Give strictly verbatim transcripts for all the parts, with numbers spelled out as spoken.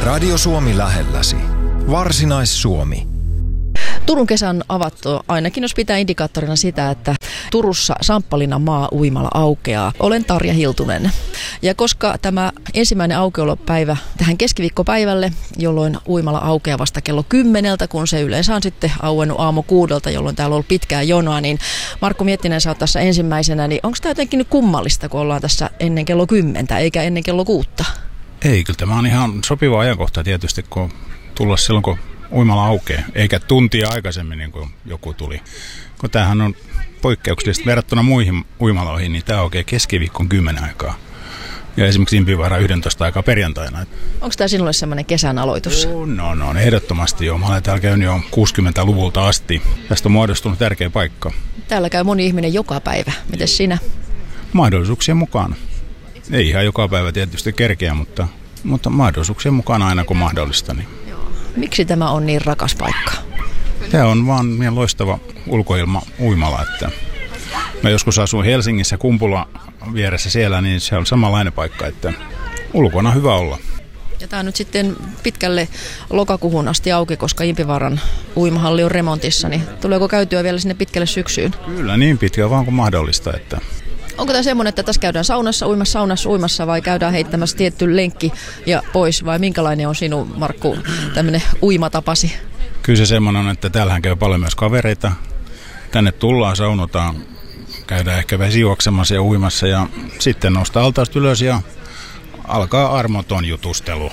Radio Suomi lähelläsi. Varsinais-Suomi. Turun kesä on avattu, ainakin jos pitää indikaattorina sitä, että Turussa Samppalinnan maa-uimala aukeaa. Olen Tarja Hiltunen. Ja koska tämä ensimmäinen aukeolopäivä tähän keskiviikkopäivälle, jolloin uimala aukeaa vasta kello kymmeneltä, kun se yleensä on sitten auennut aamu kuudelta, jolloin täällä on ollut pitkää jonoa, niin Markku Miettinen, sä oot tässä ensimmäisenä, niin onko tämä jotenkin nyt kummallista, kun ollaan tässä ennen kello kymmentä eikä ennen kello kuutta? Ei, kyllä tämä on ihan sopiva ajankohta tietysti, kun tulla silloin, kun uimala aukeaa, eikä tuntia aikaisemmin, niin kuin joku tuli. Kun tämähän on poikkeuksellista verrattuna muihin uimaloihin, niin tämä aukeaa keskiviikkon kymmenen aikaa. Ja esimerkiksi Impivaara yksitoista aikaa perjantaina. Onko tämä sinulle semmoinen kesän aloitus? No, no, no ehdottomasti joo. Mä olen täällä käynyt jo kuusikymmentäluvulta asti. Tästä on muodostunut tärkeä paikka. Täällä käy moni ihminen joka päivä. Mites sinä? Mahdollisuuksien mukaan. Ei ihan joka päivä tietysti kerkeä, mutta, mutta mahdollisuuksien mukaan aina kun mahdollista. Niin. Miksi tämä on niin rakas paikka? Tämä on vaan niin loistava ulkoilma uimala, että mä joskus asuin Helsingissä Kumpula vieressä siellä, niin se on samanlainen paikka, että ulkona hyvä olla. Ja tämä on nyt sitten pitkälle lokakuuhun asti auki, koska Impivaaran uimahalli on remontissa, niin tuleeko käytyä vielä sinne pitkälle syksyyn? Kyllä, niin pitkä vaan kuin mahdollista. Että onko tämä semmoinen, että tässä käydään saunassa, uimassa, saunassa, uimassa vai käydään heittämässä tietty lenkki ja pois, vai minkälainen on sinun, Markku, tämmöinen uimatapasi? Kyllä se semmoinen on, että täällähän käy paljon myös kavereita. Tänne tullaan, saunotaan, käydään ehkä vesijuoksemassa ja uimassa ja sitten nostaa altaasta ylös ja alkaa armoton jutustelu.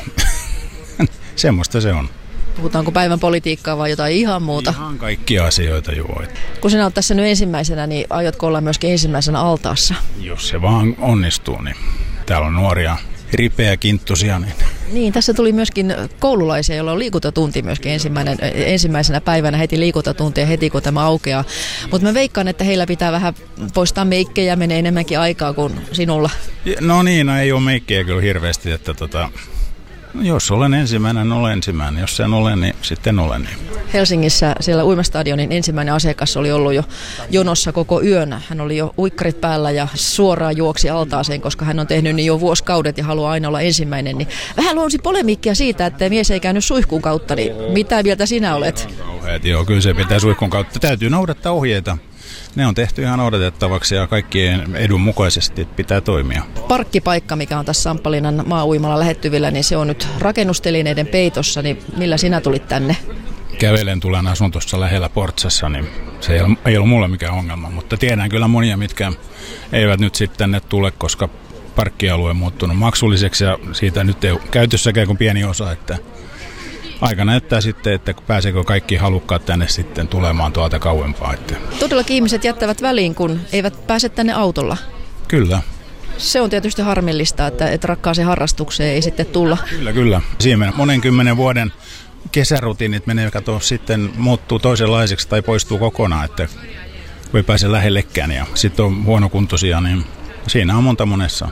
Semmoista se on. Puhutaanko päivän politiikkaa vai jotain ihan muuta? Ihan kaikkia asioita joo. Kun sinä olet tässä nyt ensimmäisenä, niin aiotko olla myöskin ensimmäisenä altaassa? Jos se vaan onnistuu, niin täällä on nuoria ripeä kinttusia. Niin. niin, tässä tuli myöskin koululaisia, joilla on liikuntatunti myöskin ensimmäinen, ensimmäisenä päivänä heti liikuntatuntia heti kun tämä aukeaa. Mutta mä veikkaan, että heillä pitää vähän poistaa meikkejä, menee enemmänkin aikaa kuin sinulla. No niin, no ei ole meikkejä kyllä hirveästi, että tota, jos olen ensimmäinen, olen ensimmäinen. Jos en ole, niin sitten olen. Niin. Helsingissä siellä uimastadionin ensimmäinen asiakas oli ollut jo jonossa koko yön. Hän oli jo uikkarit päällä ja suoraan juoksi altaaseen, koska hän on tehnyt niin jo vuosikaudet ja haluaa aina olla ensimmäinen. Niin vähän luonsi polemiikkia siitä, että mies ei käynyt suihkun kautta. Niin mitä mieltä sinä olet? Kauheat, joo, kyllä se pitää suihkun kautta. Täytyy noudattaa ohjeita. Ne on tehty ihan odotettavaksi ja kaikkien edun mukaisesti pitää toimia. Parkkipaikka, mikä on tässä Samppalinnan maa-uimalla lähettyvillä, niin se on nyt rakennustelineiden peitossa. Niin millä sinä tulit tänne? Kävelen tulen asun tuossa lähellä Portsassa, niin se ei ole, ei ole mulle mikään ongelma. Mutta tiedän kyllä monia, mitkä eivät nyt sitten tänne tule, koska parkkialue on muuttunut maksulliseksi ja siitä nyt ei ole käytössäkään kuin pieni osa, että aika näyttää sitten, että pääseekö kaikki halukkaat tänne sitten tulemaan tuolta kauempaa. Että todellakin ihmiset jättävät väliin, kun eivät pääse tänne autolla. Kyllä. Se on tietysti harmillista, että, että rakkaaseen harrastukseen ei sitten tulla. Kyllä, kyllä. Siinä monen kymmenen vuoden kesärutiinit menee, kato, sitten muuttuu toisenlaiseksi tai poistuu kokonaan, että kun ei pääse lähellekään ja sitten on huonokuntoisia, niin siinä on monta monessa.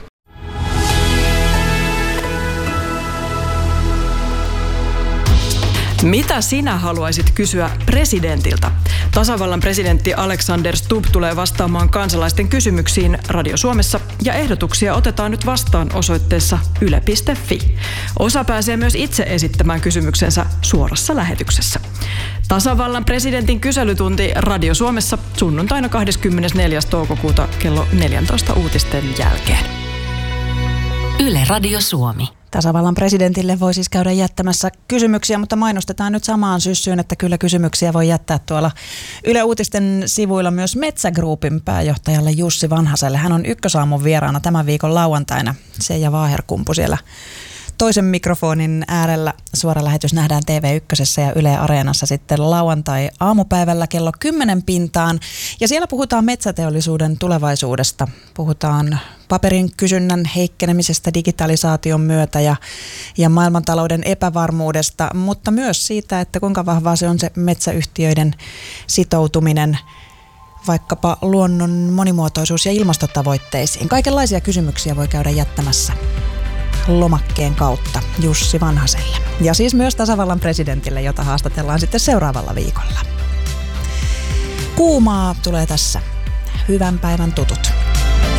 Mitä sinä haluaisit kysyä presidentiltä? Tasavallan presidentti Alexander Stubb tulee vastaamaan kansalaisten kysymyksiin Radio Suomessa ja ehdotuksia otetaan nyt vastaan osoitteessa yle piste fi. Osa pääsee myös itse esittämään kysymyksensä suorassa lähetyksessä. Tasavallan presidentin kyselytunti Radio Suomessa sunnuntaina kahdeskymmenesneljäs toukokuuta kello neljätoista uutisten jälkeen. Yle Radio Suomi. Tasavallan presidentille voi siis käydä jättämässä kysymyksiä, mutta mainostetaan nyt samaan syssyyn, että kyllä kysymyksiä voi jättää tuolla Yle Uutisten sivuilla myös Metsä Groupin pääjohtajalle Jussi Vanhaselle. Hän on Ykkösaamun vieraana tämän viikon lauantaina. Seija Vaaherkumpu siellä toisen mikrofonin äärellä. Suora lähetys nähdään T V yksi ja Yle Areenassa sitten lauantai-aamupäivällä kello kymmenen pintaan. Ja siellä puhutaan metsäteollisuuden tulevaisuudesta. Puhutaan paperin kysynnän heikkenemisestä digitalisaation myötä ja, ja maailmantalouden epävarmuudesta, mutta myös siitä, että kuinka vahvaa se on se metsäyhtiöiden sitoutuminen vaikkapa luonnon monimuotoisuus- ja ilmastotavoitteisiin. Kaikenlaisia kysymyksiä voi käydä jättämässä lomakkeen kautta Jussi Vanhaselle. Ja siis myös tasavallan presidentille, jota haastatellaan sitten seuraavalla viikolla. Kuumaa tulee tässä. Hyvän päivän tutut.